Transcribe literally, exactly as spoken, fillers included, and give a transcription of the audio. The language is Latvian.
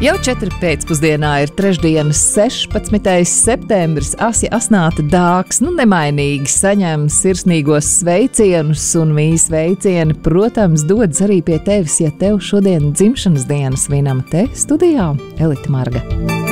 Jau četri pēcpusdienā ir trešdienas sešpadsmitais septembris. Asja Asnāta Dāks, nu nemainīgi saņem sirsnīgos sveicienus, un visi sveicieni, protams, dodas arī pie tevis, ja tev šodien dzimšanas diena svinama te studijā Elita Marga.